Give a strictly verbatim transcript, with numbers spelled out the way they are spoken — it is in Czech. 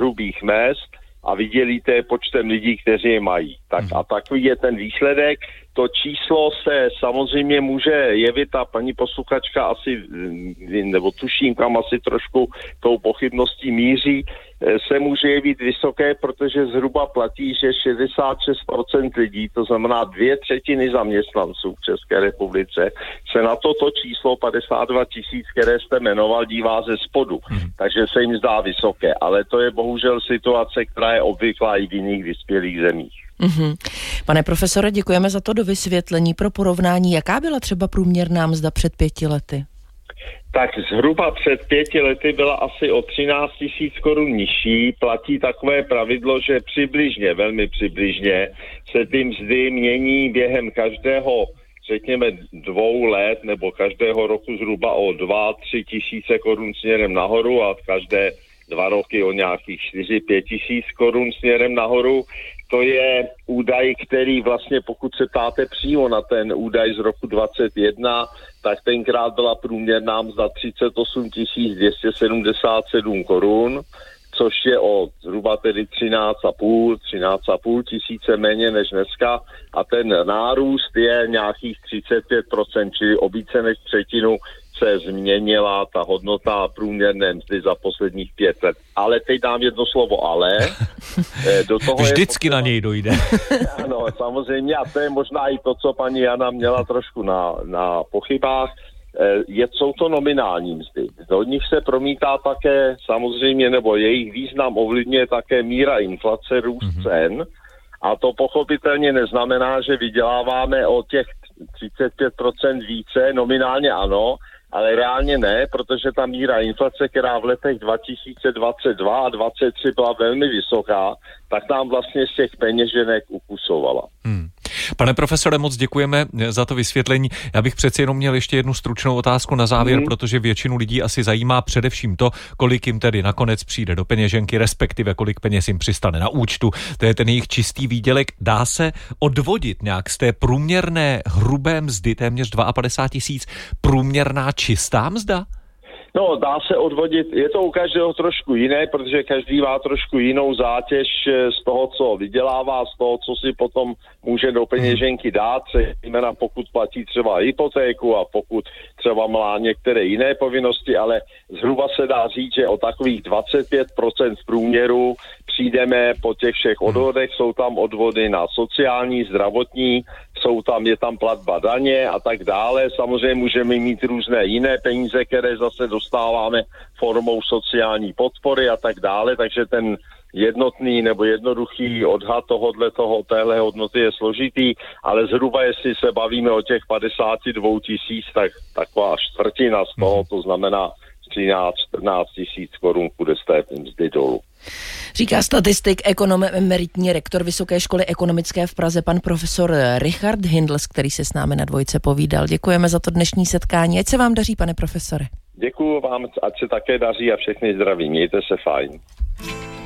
hrubých mezd a vydělíte počtem lidí, kteří je mají. Tak a takový je ten výsledek. To číslo se samozřejmě může jevit a paní posluchačka asi, nebo tuším, kam asi trošku tou pochybností míří, se může jevit vysoké, protože zhruba platí, že šedesát šest procent lidí, to znamená dvě třetiny zaměstnanců v České republice, se na toto číslo padesát dva tisíc, které jste jmenoval, dívá ze spodu. Hmm. Takže se jim zdá vysoké, ale to je bohužel situace, která je obvyklá i v jiných vyspělých zemích. Mm-hmm. Pane profesore, děkujeme za to dovysvětlení. Pro porovnání, jaká byla třeba průměrná mzda před pěti lety? Tak zhruba před pěti lety byla asi o třináct tisíc korun nižší. Platí takové pravidlo, že přibližně, velmi přibližně se ty mzdy mění během každého, řekněme, dvou let nebo každého roku zhruba o dva, tři tisíce korun směrem nahoru a každé dva roky o nějakých čtyři, pět tisíc korun směrem nahoru. To je údaj, který vlastně, pokud se ptáte přímo na ten údaj z roku dvacet jedna, tak tenkrát byla průměrná mzda třicet osm tisíc dvě stě sedmdesát sedm korun, což je o zhruba tedy třináct a půl, třináct a půl tisíce méně než dneska a ten nárůst je nějakých třicet pět procent, čili o více než třetinu se změnila ta hodnota průměrné mzdy za posledních pět let. Ale teď dám jedno slovo ale. Do toho vždycky potřeba... na něj dojde. Ano, samozřejmě a to je možná i to, co paní Jana měla trošku na, na pochybách. Je, jsou to nominální mzdy. Do nich se promítá také samozřejmě, nebo jejich význam ovlivňuje také míra inflace, růst mm-hmm. cen. A to pochopitelně neznamená, že vyděláváme o těch třicet pět procent více, nominálně ano, ale reálně ne, protože ta míra inflace, která v letech dva tisíce dvacet dva a dvacet tři byla velmi vysoká, tak nám vlastně z těch peněženek ukusovala. Hmm. Pane profesore, moc děkujeme za to vysvětlení. Já bych přeci jenom měl ještě jednu stručnou otázku na závěr, hmm. protože většinu lidí asi zajímá především to, kolik jim tedy nakonec přijde do peněženky, respektive kolik peněz jim přistane na účtu. To je ten jejich čistý výdělek. Dá se odvodit nějak z té průměrné hrubé mzdy téměř padesát dva tisíc průměrná čistá mzda? No, dá se odvodit, je to u každého trošku jiné, protože každý má trošku jinou zátěž z toho, co vydělává, z toho, co si potom může do peněženky dát, zejména pokud platí třeba hypotéku a pokud třeba má některé jiné povinnosti, ale zhruba se dá říct, že o takových dvacet pět procent v průměru přijdeme po těch všech odvodech, jsou tam odvody na sociální, zdravotní, jsou tam, je tam platba daně a tak dále. Samozřejmě můžeme mít různé jiné peníze, které zase dostáváme formou sociální podpory a tak dále, takže ten jednotný nebo jednoduchý odhad tohodle toho, téhle hodnoty je složitý, ale zhruba jestli se bavíme o těch padesát dva tisíc, tak taková čtvrtina z toho, to znamená třináct čtrnáct tisíc korun půjde z té mzdy dolů. Říká statistik, ekonom, emeritní rektor Vysoké školy ekonomické v Praze, pan profesor Richard Hindls, který se s námi na dvojce povídal. Děkujeme za to dnešní setkání. Ať se vám daří, pane profesore. Děkuju vám, ať se také daří a všechny zdraví. Mějte se fajn.